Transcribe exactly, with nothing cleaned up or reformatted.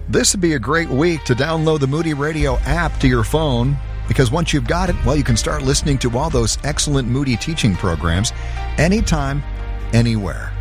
This would be a great week to download the Moody Radio app to your phone, because once you've got it, well, you can start listening to all those excellent Moody teaching programs anytime, anywhere.